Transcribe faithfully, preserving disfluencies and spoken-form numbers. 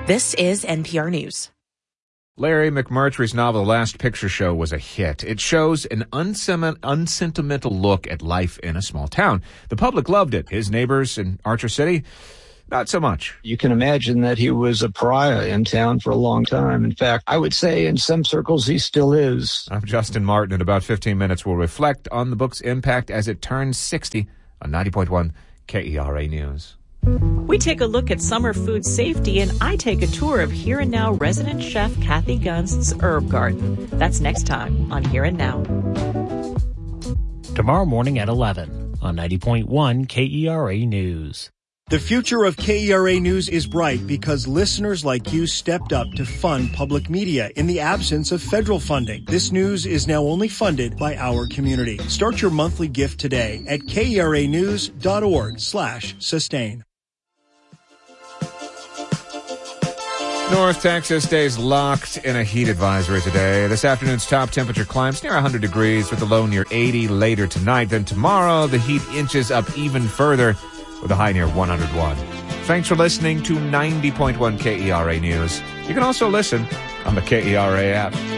This is N P R News. Larry McMurtry's novel, The Last Picture Show, was a hit. It shows an unsem- unsentimental look at life in a small town. The public loved it. His neighbors in Archer City, not so much. You can imagine that he was a pariah in town for a long time. In fact, I would say in some circles he still is. I'm Justin Martin. In about fifteen minutes, we'll reflect on the book's impact as it turns sixty on ninety point one K E R A News. We take a look at summer food safety, and I take a tour of Here and Now resident chef Kathy Gunst's herb garden. That's next time on Here and Now. Tomorrow morning at eleven on ninety point one K E R A News. The future of K E R A News is bright because listeners like you stepped up to fund public media in the absence of federal funding. This news is now only funded by our community. Start your monthly gift today at keranews.org slash sustain. North Texas stays locked in a heat advisory today. This afternoon's top temperature climbs near one hundred degrees with a low near eighty later tonight. Then tomorrow, the heat inches up even further with a high near one hundred one. Thanks for listening to ninety point one K E R A News. You can also listen on the K E R A app.